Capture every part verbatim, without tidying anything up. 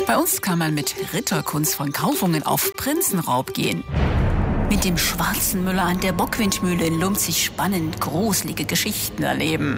Bei uns kann man mit Ritterkunst von Kaufungen auf Prinzenraub gehen. Mit dem schwarzen Müller an der Bockwindmühle in Lumzig spannend gruselige Geschichten erleben.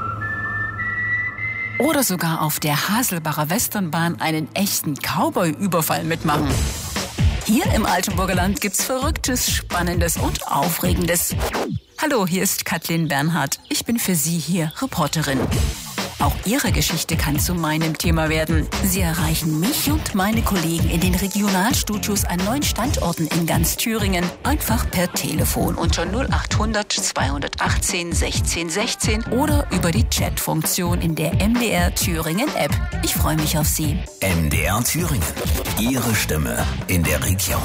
Oder sogar auf der Haselbacher Westernbahn einen echten Cowboy-Überfall mitmachen. Hier im Altenburger Land gibt's Verrücktes, Spannendes und Aufregendes. Hallo, hier ist Kathleen Bernhard. Ich bin für Sie hier Reporterin. Auch Ihre Geschichte kann zu meinem Thema werden. Sie erreichen mich und meine Kollegen in den Regionalstudios an neun Standorten in ganz Thüringen. Einfach per Telefon unter null acht hundert zweihundertachtzehn sechzehn sechzehn oder über die Chatfunktion in der M D R Thüringen App. Ich freue mich auf Sie. M D R Thüringen. Ihre Stimme in der Region.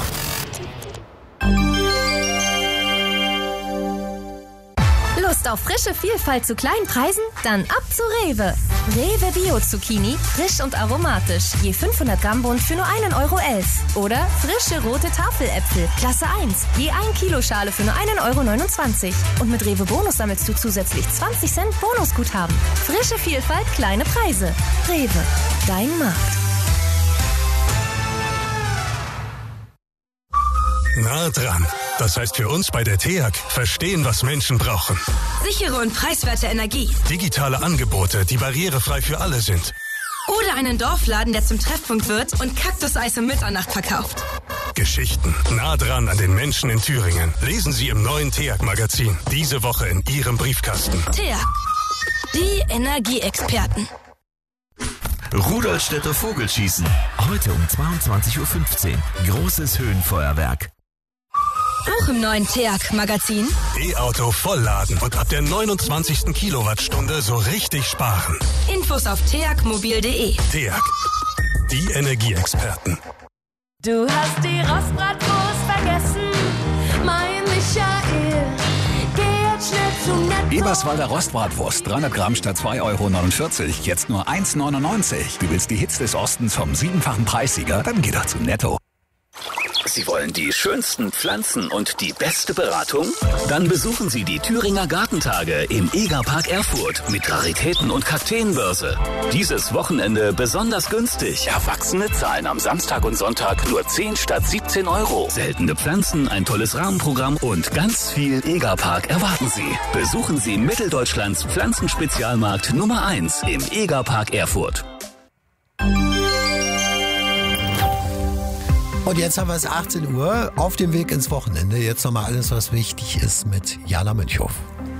Lust auf frische Vielfalt zu kleinen Preisen? Dann ab zu Rewe. Rewe Bio Zucchini, frisch und aromatisch. Je fünfhundert Gramm Bund für nur einen Euro elf. Oder frische rote Tafeläpfel, Klasse eins. Je ein Kilo Schale für nur einen Euro neunundzwanzig. Und mit Rewe Bonus sammelst du zusätzlich zwanzig Cent Bonusguthaben. Frische Vielfalt, kleine Preise. Rewe, dein Markt. Nah dran. Das heißt für uns bei der T E A G, verstehen, was Menschen brauchen. Sichere und preiswerte Energie. Digitale Angebote, die barrierefrei für alle sind. Oder einen Dorfladen, der zum Treffpunkt wird und Kaktuseis um Mitternacht verkauft. Geschichten nah dran an den Menschen in Thüringen. Lesen Sie im neuen T E A G-Magazin. Diese Woche in Ihrem Briefkasten. T E A G. Die Energieexperten. Rudolstädter Vogelschießen. Heute um zweiundzwanzig Uhr fünfzehn. Großes Höhenfeuerwerk. Auch im neuen T E A G-Magazin. E-Auto vollladen und ab der neunundzwanzigsten Kilowattstunde so richtig sparen. Infos auf t e a g mobil punkt de. T E A G. Die Energieexperten. Du hast die Rostbratwurst vergessen, mein Michael. Geh jetzt schnell zum Netto. Eberswalder Rostbratwurst, dreihundert Gramm statt zwei Euro neunundvierzig, jetzt nur eins Euro neunundneunzig. Du willst die Hits des Ostens vom siebenfachen Preissieger? Dann geh doch zum Netto. Sie wollen die schönsten Pflanzen und die beste Beratung? Dann besuchen Sie die Thüringer Gartentage im Egerpark Erfurt mit Raritäten und Kakteenbörse. Dieses Wochenende besonders günstig. Erwachsene zahlen am Samstag und Sonntag nur zehn statt siebzehn Euro. Seltene Pflanzen, ein tolles Rahmenprogramm und ganz viel Egerpark erwarten Sie. Besuchen Sie Mitteldeutschlands Pflanzenspezialmarkt Nummer eins im Egerpark Erfurt. Und jetzt haben wir es achtzehn Uhr, auf dem Weg ins Wochenende. Jetzt nochmal alles, was wichtig ist mit Jana Münchhoff.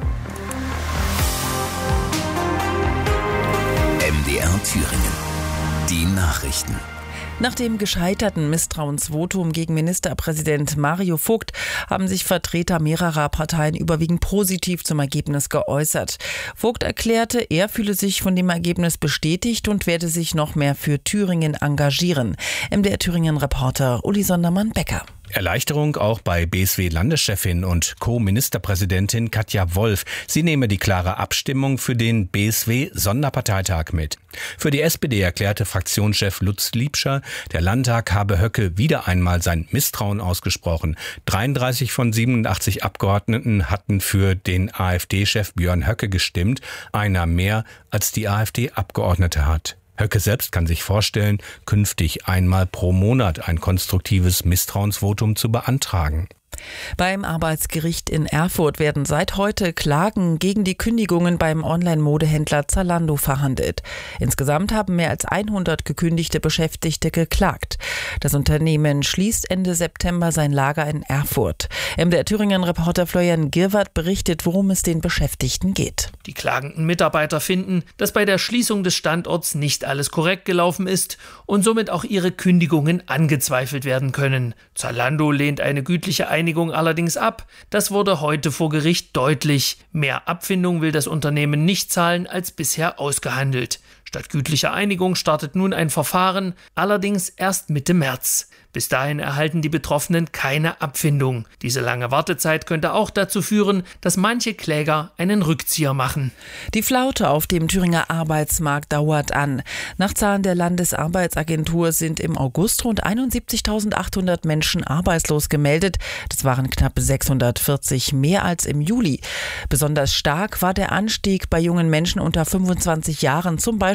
M D R Thüringen. Die Nachrichten. Nach dem gescheiterten Misstrauensvotum gegen Ministerpräsident Mario Vogt haben sich Vertreter mehrerer Parteien überwiegend positiv zum Ergebnis geäußert. Vogt erklärte, er fühle sich von dem Ergebnis bestätigt und werde sich noch mehr für Thüringen engagieren. M D R Thüringen-Reporter Uli Sondermann-Becker. Erleichterung auch bei B S W-Landeschefin und Co-Ministerpräsidentin Katja Wolf. Sie nehme die klare Abstimmung für den B S W-Sonderparteitag mit. Für die S P D erklärte Fraktionschef Lutz Liebscher, der Landtag habe Höcke wieder einmal sein Misstrauen ausgesprochen. dreiunddreißig von siebenundachtzig Abgeordneten hatten für den AfD-Chef Björn Höcke gestimmt, einer mehr als die AfD Abgeordnete hat. Höcke selbst kann sich vorstellen, künftig einmal pro Monat ein konstruktives Misstrauensvotum zu beantragen. Beim Arbeitsgericht in Erfurt werden seit heute Klagen gegen die Kündigungen beim Online-Modehändler Zalando verhandelt. Insgesamt haben mehr als hundert gekündigte Beschäftigte geklagt. Das Unternehmen schließt Ende September sein Lager in Erfurt. M D R Thüringen-Reporter Florian Girwart berichtet, worum es den Beschäftigten geht. Die klagenden Mitarbeiter finden, dass bei der Schließung des Standorts nicht alles korrekt gelaufen ist und somit auch ihre Kündigungen angezweifelt werden können. Zalando lehnt eine gütliche Einigung allerdings ab. Das wurde heute vor Gericht deutlich. Mehr Abfindung will das Unternehmen nicht zahlen als bisher ausgehandelt. Statt gütlicher Einigung startet nun ein Verfahren, allerdings erst Mitte März. Bis dahin erhalten die Betroffenen keine Abfindung. Diese lange Wartezeit könnte auch dazu führen, dass manche Kläger einen Rückzieher machen. Die Flaute auf dem Thüringer Arbeitsmarkt dauert an. Nach Zahlen der Landesarbeitsagentur sind im August rund einundsiebzigtausendachthundert Menschen arbeitslos gemeldet. Das waren knapp sechshundertvierzig mehr als im Juli. Besonders stark war der Anstieg bei jungen Menschen unter fünfundzwanzig Jahren, zum Beispiel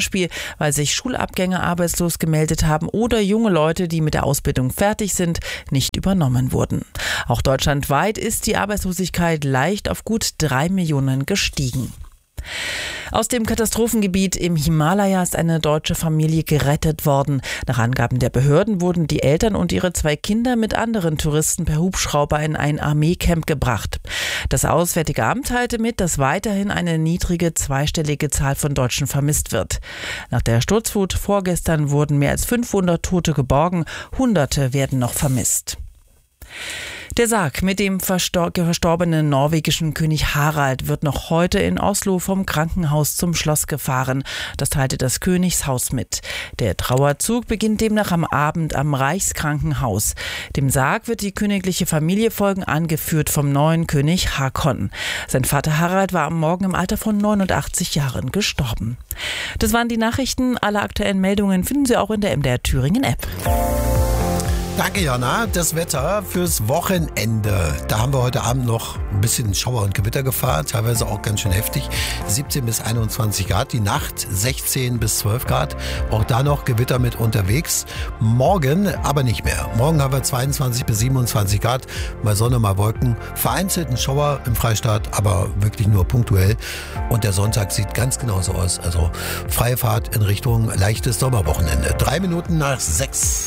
Beispiel, weil sich Schulabgänger arbeitslos gemeldet haben oder junge Leute, die mit der Ausbildung fertig sind, nicht übernommen wurden. Auch deutschlandweit ist die Arbeitslosigkeit leicht auf gut drei Millionen gestiegen. Aus dem Katastrophengebiet im Himalaya ist eine deutsche Familie gerettet worden. Nach Angaben der Behörden wurden die Eltern und ihre zwei Kinder mit anderen Touristen per Hubschrauber in ein Armeecamp gebracht. Das Auswärtige Amt teilte mit, dass weiterhin eine niedrige zweistellige Zahl von Deutschen vermisst wird. Nach der Sturzflut vorgestern wurden mehr als fünfhundert Tote geborgen, Hunderte werden noch vermisst. Der Sarg mit dem verstorbenen norwegischen König Harald wird noch heute in Oslo vom Krankenhaus zum Schloss gefahren. Das teilte das Königshaus mit. Der Trauerzug beginnt demnach am Abend am Reichskrankenhaus. Dem Sarg wird die königliche Familie folgen, angeführt vom neuen König Haakon. Sein Vater Harald war am Morgen im Alter von neunundachtzig Jahren gestorben. Das waren die Nachrichten. Alle aktuellen Meldungen finden Sie auch in der M D R Thüringen App. Danke, Jana. Das Wetter fürs Wochenende. Da haben wir heute Abend noch ein bisschen Schauer- und Gewittergefahr, teilweise auch ganz schön heftig. siebzehn bis einundzwanzig Grad, die Nacht sechzehn bis zwölf Grad. Auch da noch Gewitter mit unterwegs. Morgen aber nicht mehr. Morgen haben wir zweiundzwanzig bis siebenundzwanzig Grad, mal Sonne, mal Wolken. Vereinzelt ein Schauer im Freistaat, aber wirklich nur punktuell. Und der Sonntag sieht ganz genauso aus. Also freie Fahrt in Richtung leichtes Sommerwochenende. Drei Minuten nach sechs.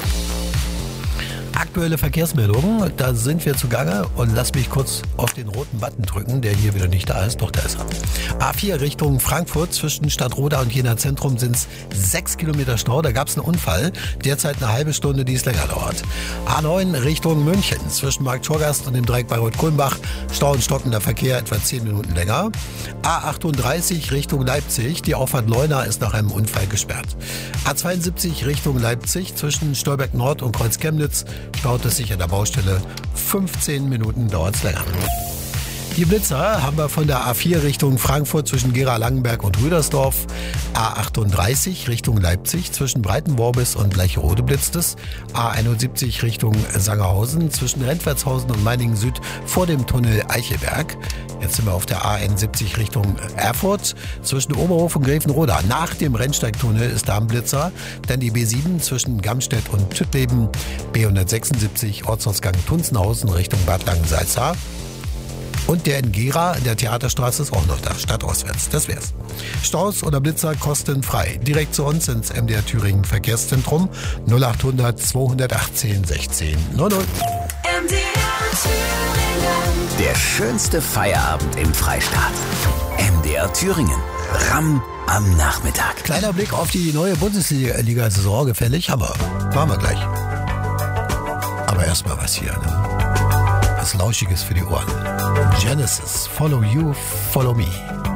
Aktuelle Verkehrsmeldungen, da sind wir zugange und lass mich kurz auf den roten Button drücken, der hier wieder nicht da ist, doch da ist er. A vier Richtung Frankfurt, zwischen Stadtroda und Jena Zentrum sind es sechs Kilometer Stau, da gab es einen Unfall, derzeit eine halbe Stunde, die es länger dauert. A neun Richtung München, zwischen Markt Schorgast und dem Dreieck Bayreuth-Kulmbach, Stau und stockender Verkehr etwa zehn Minuten länger. A achtunddreißig Richtung Leipzig, die Auffahrt Leuna ist nach einem Unfall gesperrt. A zweiundsiebzig Richtung Leipzig, zwischen Stolberg Nord und Kreuz Chemnitz, staut es sich an der Baustelle. fünfzehn Minuten dauert es länger. Die Blitzer haben wir von der A vier Richtung Frankfurt zwischen Gera-Langenberg und Rüdersdorf. A achtunddreißig Richtung Leipzig zwischen Breitenworbis und Bleicherode blitzt es. A einundsiebzig Richtung Sangerhausen zwischen Rentwertshausen und Meiningen Süd vor dem Tunnel Eichelberg. Jetzt sind wir auf der A einundsiebzig Richtung Erfurt zwischen Oberhof und Grevenroda. Nach dem Rennsteigtunnel ist da ein Blitzer. Dann die B sieben zwischen Gamstedt und Tüttleben. B hundertsechsundsiebzig Ortsausgang Tunzenhausen Richtung Bad Langensalza. Und der in Gera in der Theaterstraße ist auch noch da, stadtauswärts. Das wär's. Staus oder Blitzer kostenfrei. Direkt zu uns ins M D R Thüringen Verkehrszentrum null achthundert zweihundertachtzehn sechzehn null null. M D R Thüringen. Der schönste Feierabend im Freistaat. M D R Thüringen. Ramm am Nachmittag. Kleiner Blick auf die neue Bundesliga-Saison. Gefällig, Hammer. Machen wir gleich. Aber erstmal was hier, ne? Was Lauschiges für die Ohren. Genesis, Follow You, Follow Me.